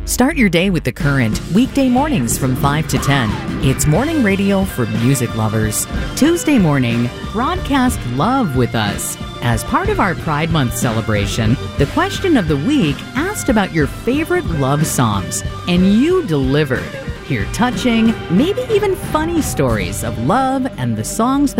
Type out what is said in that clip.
Start your day with The Current, weekday mornings from 5 to 10. It's morning radio for music lovers. Tuesday morning, broadcast love with us. As part of our Pride Month celebration, the question of the week asked about your favorite love songs, and you delivered. Hear touching, maybe even funny stories of love and the songs